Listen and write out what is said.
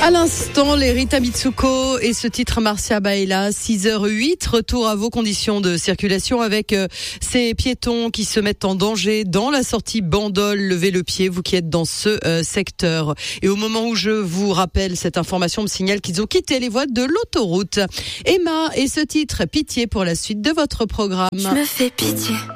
À l'instant, les Rita Mitsuko et ce titre Marcia Baila, 6h08. Retour à vos conditions de circulation avec ces piétons qui se mettent en danger dans la sortie Bandol. Levez le pied, vous qui êtes dans ce secteur. Et au moment où je vous rappelle cette information, on me signale qu'ils ont quitté les voies de l'autoroute. Emma et ce titre, pitié pour la suite de votre programme. Je me fais pitié.